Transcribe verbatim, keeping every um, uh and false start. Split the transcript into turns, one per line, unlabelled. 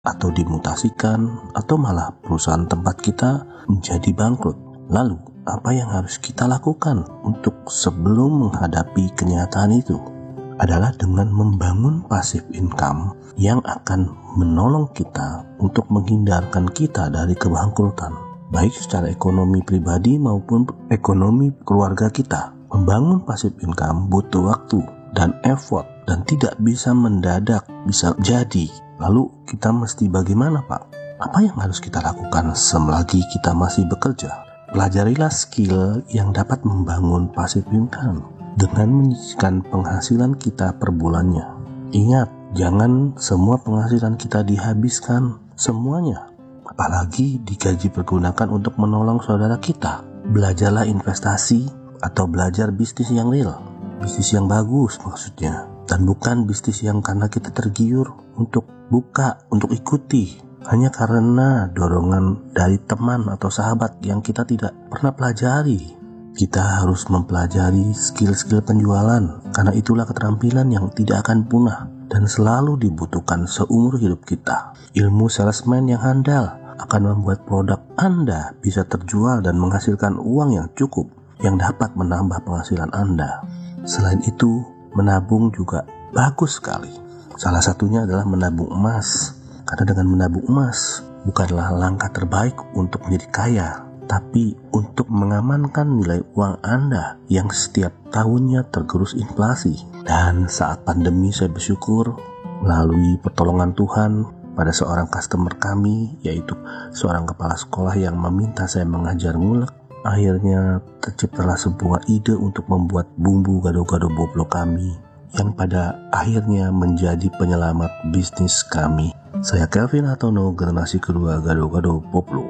atau dimutasikan, atau malah perusahaan tempat kita menjadi bangkrut. Lalu, apa yang harus kita lakukan untuk sebelum menghadapi kenyataan itu? Adalah dengan membangun passive income yang akan menolong kita untuk menghindarkan kita dari kebangkrutan, baik secara ekonomi pribadi maupun ekonomi keluarga kita. Membangun passive income butuh waktu dan effort dan tidak bisa mendadak bisa jadi. Lalu kita mesti bagaimana, Pak? Apa yang harus kita lakukan selagi kita masih bekerja? Pelajarilah skill yang dapat membangun passive income dengan menyisihkan penghasilan kita per bulannya. Ingat, jangan semua penghasilan kita dihabiskan semuanya, apalagi digaji pergunakan untuk menolong saudara kita. Belajarlah investasi atau belajar bisnis yang real, bisnis yang bagus maksudnya, dan bukan bisnis yang karena kita tergiur untuk buka, untuk ikuti hanya karena dorongan dari teman atau sahabat yang kita tidak pernah pelajari. Kita harus mempelajari skill-skill penjualan, karena itulah keterampilan yang tidak akan punah dan selalu dibutuhkan seumur hidup kita. Ilmu salesman yang handal akan membuat produk Anda bisa terjual dan menghasilkan uang yang cukup yang dapat menambah penghasilan Anda. Selain itu, menabung juga bagus sekali. Salah satunya adalah menabung emas, karena dengan menabung emas bukanlah langkah terbaik untuk menjadi kaya, tapi untuk mengamankan nilai uang Anda yang setiap tahunnya tergerus inflasi. Dan saat pandemi saya bersyukur melalui pertolongan Tuhan pada seorang customer kami, yaitu seorang kepala sekolah yang meminta saya mengajar ngulek. Akhirnya terciptalah sebuah ide untuk membuat bumbu gado-gado boplo kami, yang pada akhirnya menjadi penyelamat bisnis kami. Saya Kelvin Hatono, generasi kedua gado-gado boplo.